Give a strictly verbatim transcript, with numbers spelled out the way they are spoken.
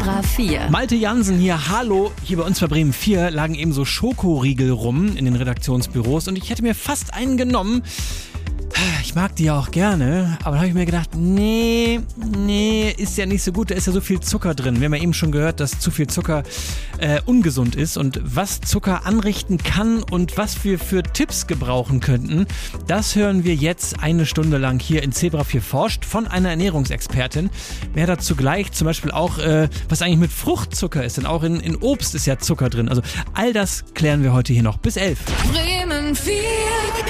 Zebra vier. Malte Jansen hier, hallo. Hier bei uns bei Bremen vier lagen eben so Schokoriegel rum in den Redaktionsbüros und ich hätte mir fast einen genommen. Ich mag die ja auch gerne, aber da habe ich mir gedacht, nee, nee, ist ja nicht so gut, da ist ja so viel Zucker drin. Wir haben ja eben schon gehört, dass zu viel Zucker äh, ungesund ist und was Zucker anrichten kann und was wir für Tipps gebrauchen könnten, das hören wir jetzt eine Stunde lang hier in Zebra vier forscht von einer Ernährungsexpertin. Mehr dazu gleich, zum Beispiel auch, äh, was eigentlich mit Fruchtzucker ist, denn auch in, in Obst ist ja Zucker drin. Also all das klären wir heute hier noch bis elf. Bremen vier.